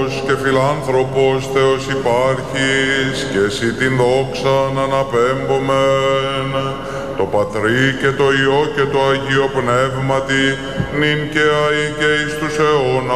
αγαθός και φιλάνθρωπος Θεός υπάρχεις, και εσύ την δόξαν αναπέμπομεν, το Πατρί και το Υιό και το Αγίο Πνεύματι, νυν και αεί και εις τους αιώνας.